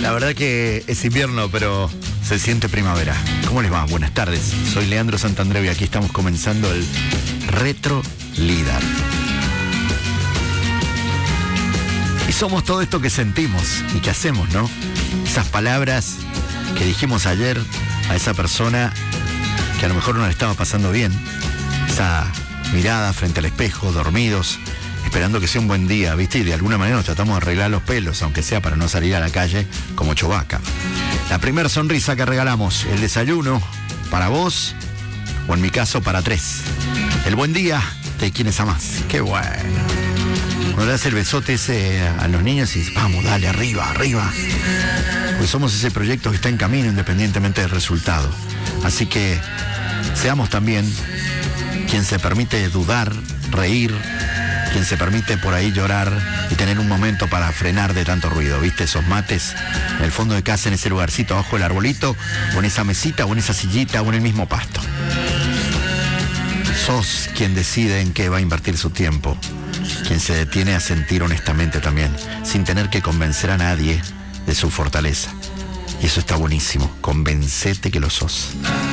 La verdad que es invierno, pero se siente primavera. ¿Cómo les va? Buenas tardes. Soy Leandro Santandreu y aquí estamos comenzando el Retro Líder. Y somos todo esto que sentimos y que hacemos, ¿no? Esas palabras que dijimos ayer a esa persona que a lo mejor no le estaba pasando bien. Esa mirada frente al espejo, dormidos, esperando que sea un buen día, ¿viste? Y de alguna manera nos tratamos de arreglar los pelos, aunque sea para no salir a la calle como Chewbacca. La primera sonrisa que regalamos, el desayuno para vos, o en mi caso para 3. El buen día de quienes amás. ¡Qué bueno! Cuando le das el besote ese a los niños y dices, vamos, dale, arriba, arriba. Pues somos ese proyecto que está en camino independientemente del resultado. Así que seamos también quien se permite dudar, reír, quien se permite por ahí llorar y tener un momento para frenar de tanto ruido, ¿viste? Esos mates en el fondo de casa, en ese lugarcito abajo del arbolito, o en esa mesita, o en esa sillita, o en el mismo pasto. Sos quien decide en qué va a invertir su tiempo, quien se detiene a sentir honestamente también, sin tener que convencer a nadie de su fortaleza. Y eso está buenísimo, convencete que lo sos.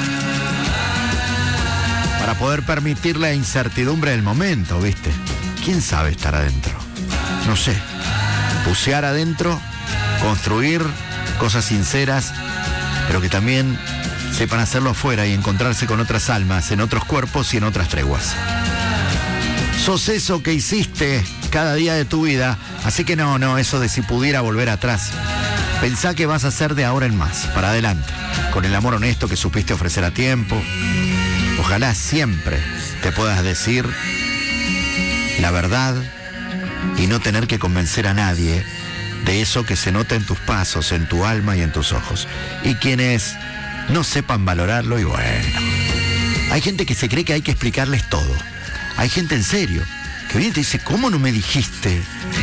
Para poder permitir la incertidumbre del momento, ¿viste? ¿Quién sabe estar adentro? No sé. Bucear adentro, construir cosas sinceras, pero que también sepan hacerlo afuera y encontrarse con otras almas, en otros cuerpos y en otras treguas. Sos eso que hiciste cada día de tu vida, así que no, eso de si pudiera volver atrás. Pensá que vas a hacer de ahora en más, para adelante, con el amor honesto que supiste ofrecer a tiempo. Ojalá siempre te puedas decir la verdad y no tener que convencer a nadie de eso que se nota en tus pasos, en tu alma y en tus ojos. Y quienes no sepan valorarlo, y bueno, hay gente que se cree que hay que explicarles todo. Hay gente en serio que viene y te dice, ¿cómo no me dijiste?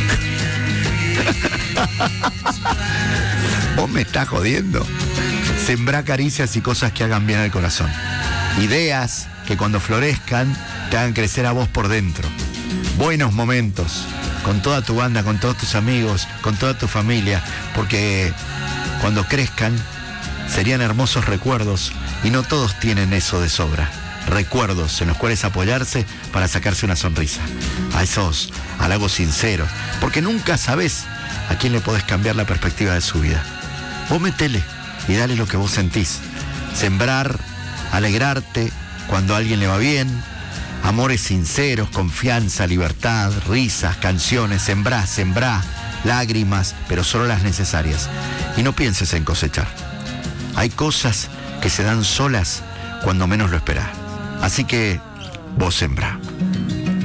Vos me estás jodiendo. Sembrá caricias y cosas que hagan bien al corazón. Ideas que cuando florezcan te hagan crecer a vos por dentro. Buenos momentos con toda tu banda, con todos tus amigos, con toda tu familia, porque cuando crezcan serían hermosos recuerdos y no todos tienen eso de sobra. Recuerdos en los cuales apoyarse para sacarse una sonrisa. A esos halagos sinceros, porque nunca sabés a quién le podés cambiar la perspectiva de su vida. Vos metele y dale lo que vos sentís. Sembrar, alegrarte cuando a alguien le va bien, amores sinceros, confianza, libertad, risas, canciones, sembrá, lágrimas, pero solo las necesarias. Y no pienses en cosechar. Hay cosas que se dan solas cuando menos lo esperás. Así que vos sembrá.